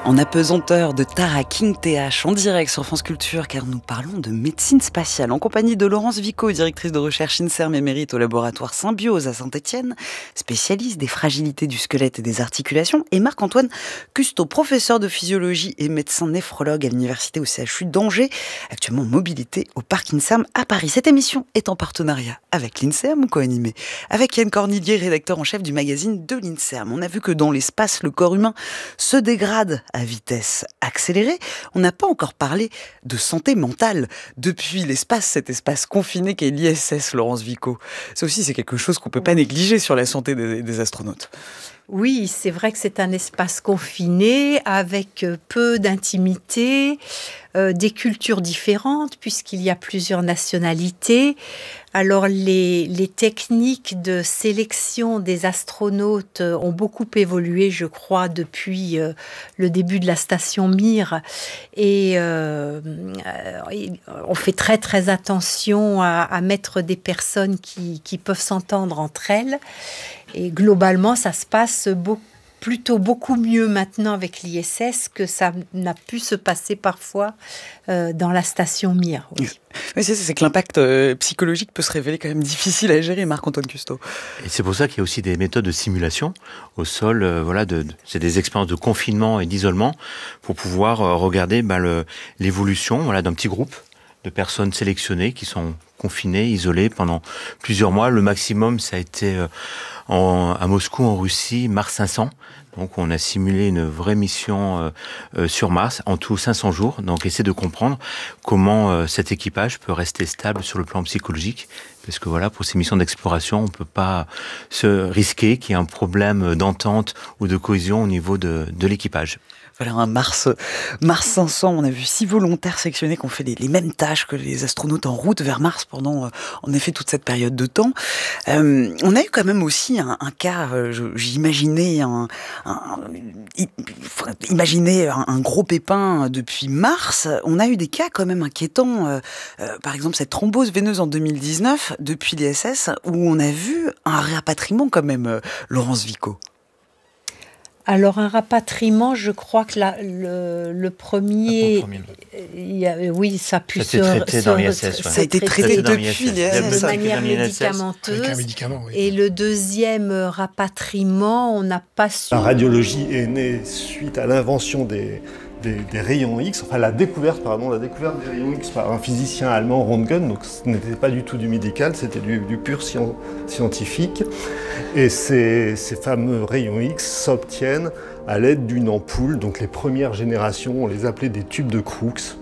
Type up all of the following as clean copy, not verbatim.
En apesanteur de Tara King TH en direct sur France Culture, car nous parlons de médecine spatiale en compagnie de Laurence Vico, directrice de recherche INSERM émérite au laboratoire Symbiose à Saint-Étienne, spécialiste des fragilités du squelette et des articulations, et Marc-Antoine Custeau, professeur de physiologie et médecin néphrologue à l'université au CHU d'Angers, actuellement en mobilité au parc INSERM à Paris. Cette émission est en partenariat avec l'INSERM, co-animée avec Yann Cornillier, rédacteur en chef du magazine de l'INSERM. On a vu que dans l'espace, le corps humain se dégrade à vitesse accélérée. On n'a pas encore parlé de santé mentale depuis l'espace, cet espace confiné qu'est l'ISS, Laurence Vico. Ça aussi, c'est quelque chose qu'on ne peut pas négliger sur la santé des astronautes. Oui, c'est vrai que c'est un espace confiné avec peu d'intimité, des cultures différentes puisqu'il y a plusieurs nationalités. Alors les techniques de sélection des astronautes ont beaucoup évolué, je crois, depuis le début de la station Mir. Et on fait très très attention à mettre des personnes qui peuvent s'entendre entre elles. Et globalement, ça se passe plutôt beaucoup mieux maintenant avec l'ISS que ça n'a pu se passer parfois dans la station Mir. Oui. Oui, c'est que l'impact psychologique peut se révéler quand même difficile à gérer, Marc-Antoine Custeau. Et c'est pour ça qu'il y a aussi des méthodes de simulation au sol. C'est des expériences de confinement et d'isolement pour pouvoir regarder l'évolution d'un petit groupe de personnes sélectionnées qui sont confinées, isolées pendant plusieurs mois. Le maximum, ça a été à Moscou, en Russie, Mars 500. Donc, on a simulé une vraie mission sur Mars, en tout 500 jours. Donc, essayer de comprendre comment cet équipage peut rester stable sur le plan psychologique. Parce que pour ces missions d'exploration, on ne peut pas se risquer qu'il y ait un problème d'entente ou de cohésion au niveau de l'équipage. Voilà, un Mars 500, on a vu 6 volontaires sélectionnés qui ont fait les mêmes tâches que les astronautes en route vers Mars pendant, en effet, toute cette période de temps. On a eu quand même aussi un cas, j'imaginais un gros pépin depuis Mars. On a eu des cas quand même inquiétants, par exemple cette thrombose veineuse en 2019 depuis l'ISS, où on a vu un rapatriement quand même, Laurence Vico. Alors, un rapatriement, je crois que le premier... oui, ça a pu se traité dans l'ISS. Ça a été traité depuis l'ISS. De manière médicamenteuse. Avec un médicament, oui. Et le deuxième rapatriement, on n'a pas su... La radiologie est née suite à l'invention des rayons X, enfin la découverte des rayons X par un physicien allemand, Röntgen, donc ce n'était pas du tout du médical, c'était du pur scientifique. Et ces fameux rayons X s'obtiennent à l'aide d'une ampoule, donc les premières générations, on les appelait des tubes de Crookes.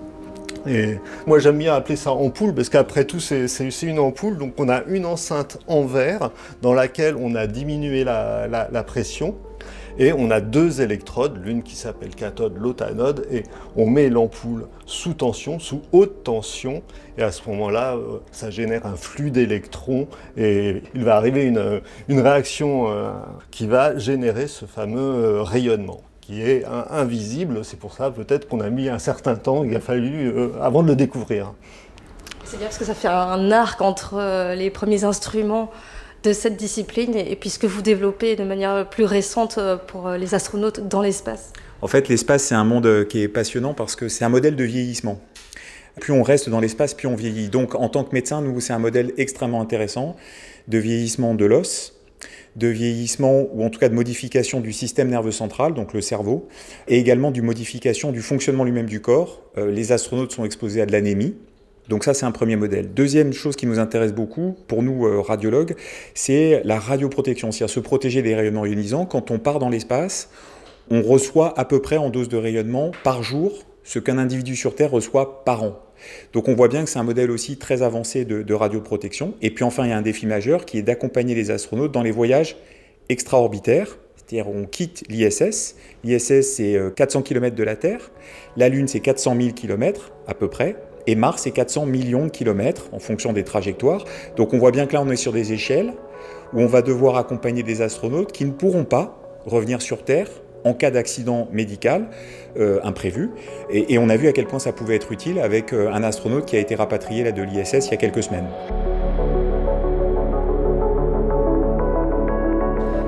Et moi j'aime bien appeler ça ampoule parce qu'après tout c'est une ampoule, donc on a une enceinte en verre dans laquelle on a diminué la pression. Et on a 2 électrodes, l'une qui s'appelle cathode, l'autre anode, et on met l'ampoule sous tension, sous haute tension, et à ce moment-là, ça génère un flux d'électrons, et il va arriver une réaction qui va générer ce fameux rayonnement, qui est invisible. C'est pour ça peut-être qu'on a mis un certain temps, il a fallu, avant de le découvrir. C'est bien parce que ça fait un arc entre les premiers instruments de cette discipline et puis ce que vous développez de manière plus récente pour les astronautes dans l'espace. En fait, l'espace, c'est un monde qui est passionnant parce que c'est un modèle de vieillissement. Plus on reste dans l'espace, plus on vieillit. Donc, en tant que médecin, nous, c'est un modèle extrêmement intéressant de vieillissement de l'os, de vieillissement ou en tout cas de modification du système nerveux central, donc le cerveau, et également de modification du fonctionnement lui-même du corps. Les astronautes sont exposés à de l'anémie. Donc ça, c'est un premier modèle. Deuxième chose qui nous intéresse beaucoup, pour nous radiologues, c'est la radioprotection, c'est-à-dire se protéger des rayonnements ionisants. Quand on part dans l'espace, on reçoit à peu près en dose de rayonnement par jour ce qu'un individu sur Terre reçoit par an. Donc on voit bien que c'est un modèle aussi très avancé de radioprotection. Et puis enfin, il y a un défi majeur qui est d'accompagner les astronautes dans les voyages extraorbitaires. C'est-à-dire on quitte l'ISS. L'ISS, c'est 400 km de la Terre. La Lune, c'est 400 000 km à peu près. Et Mars, c'est 400 millions de kilomètres en fonction des trajectoires. Donc on voit bien que là, on est sur des échelles où on va devoir accompagner des astronautes qui ne pourront pas revenir sur Terre en cas d'accident médical imprévu. Et on a vu à quel point ça pouvait être utile avec un astronaute qui a été rapatrié de l'ISS il y a quelques semaines.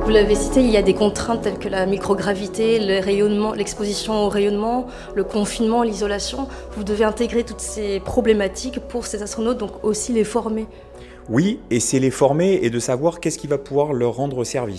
Vous l'avez cité, il y a des contraintes telles que la microgravité, le rayonnement, l'exposition au rayonnement, le confinement, l'isolation. Vous devez intégrer toutes ces problématiques pour ces astronautes, donc aussi les former. Oui, et c'est les former et de savoir qu'est-ce qui va pouvoir leur rendre service.